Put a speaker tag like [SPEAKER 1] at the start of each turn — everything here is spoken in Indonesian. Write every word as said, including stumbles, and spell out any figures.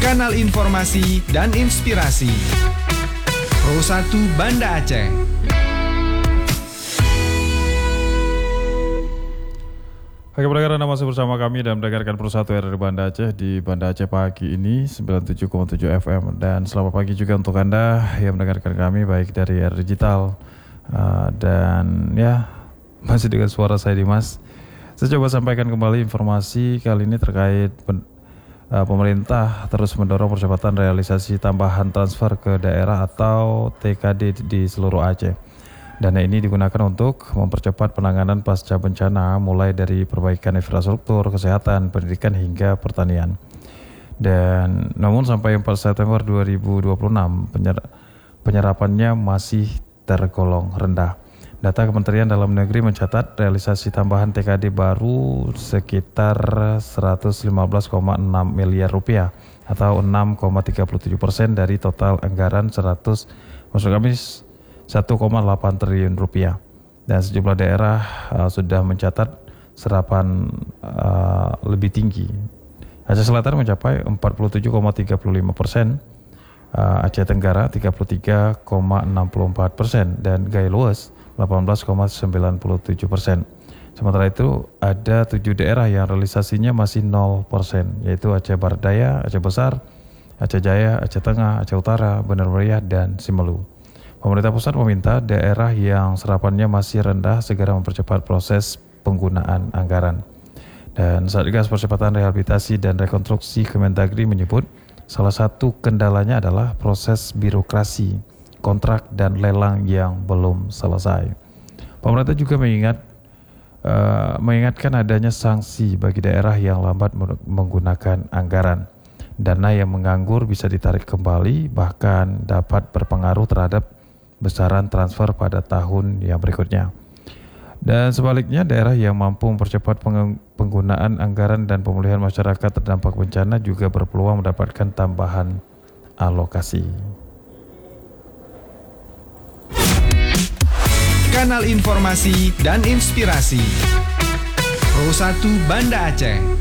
[SPEAKER 1] Kanal informasi dan inspirasi. Pro satu Banda Aceh.
[SPEAKER 2] Oke, pendengar, Anda masih bersama kami dan mendengarkan Pro satu R R Banda Aceh di Banda Aceh pagi ini sembilan puluh tujuh koma tujuh F M. Dan selamat pagi juga untuk Anda yang mendengarkan kami baik dari R Digital uh, dan ya masih dengan suara saya Dimas. Saya coba sampaikan kembali informasi kali ini terkait pen, uh, pemerintah terus mendorong percepatan realisasi tambahan transfer ke daerah atau T K D di seluruh Aceh. Dana ini digunakan untuk mempercepat penanganan pasca bencana mulai dari perbaikan infrastruktur, kesehatan, pendidikan hingga pertanian. Dan namun sampai empat September dua ribu dua puluh enam penyer, penyerapannya masih tergolong rendah. Data Kementerian Dalam Negeri mencatat realisasi tambahan T K D baru sekitar seratus lima belas koma enam miliar rupiah atau enam koma tiga puluh tujuh persen dari total anggaran seratus maksud kami satu koma delapan triliun rupiah. Dan sejumlah daerah uh, sudah mencatat serapan uh, lebih tinggi. Aceh Selatan mencapai empat puluh tujuh koma tiga puluh lima persen, uh, Aceh Tenggara tiga puluh tiga koma enam puluh empat persen, dan Gaya Lues delapan belas koma sembilan puluh tujuh persen. Sementara itu ada tujuh daerah yang realisasinya masih nol persen, yaitu Aceh Barat Daya, Aceh Besar, Aceh Jaya, Aceh Tengah, Aceh Utara, Benar Meriah, dan Simelu. Pemerintah pusat meminta daerah yang serapannya masih rendah segera mempercepat proses penggunaan anggaran. Dan Satgas Percepatan Rehabilitasi dan Rekonstruksi Kemendagri menyebut salah satu kendalanya adalah proses birokrasi, kontrak dan lelang yang belum selesai. Pemerintah juga mengingat uh, mengingatkan adanya sanksi bagi daerah yang lambat menggunakan anggaran. Dana yang menganggur bisa ditarik kembali, bahkan dapat berpengaruh terhadap besaran transfer pada tahun yang berikutnya. Dan sebaliknya, daerah yang mampu mempercepat penggunaan anggaran dan pemulihan masyarakat terdampak bencana juga berpeluang mendapatkan tambahan alokasi.
[SPEAKER 1] Kanal informasi dan inspirasi. Pro satu Banda Aceh.